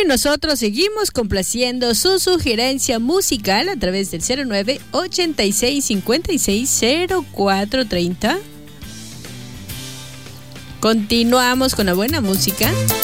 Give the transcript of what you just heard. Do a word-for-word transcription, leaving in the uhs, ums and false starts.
y nosotros seguimos complaciendo su sugerencia musical a través del cero nueve ochenta y seis cincuenta y seis cero cuatro treinta. Continuamos con la buena música.